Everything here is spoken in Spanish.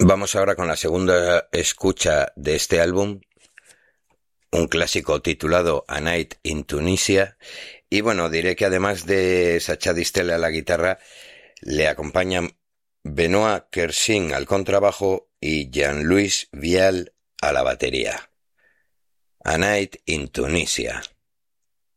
Vamos ahora con la segunda escucha de este álbum, un clásico titulado A Night in Tunisia. Y bueno, diré que además de Sacha Distel a la guitarra, le acompañan Benoit Kersing al contrabajo y Jean-Louis Vial a la batería. A Night in Tunisia.